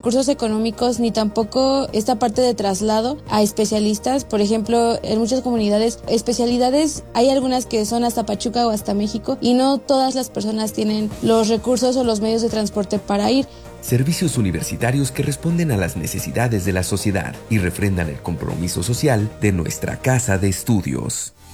recursos económicos ni tampoco esta parte de traslado a especialistas. Por ejemplo, en muchas comunidades, especialidades, hay algunas que son hasta Pachuca o hasta México y no todas las personas tienen los recursos o los medios de transporte para ir. Servicios universitarios que responden a las necesidades de la sociedad y refrendan el compromiso social de nuestra casa de estudios.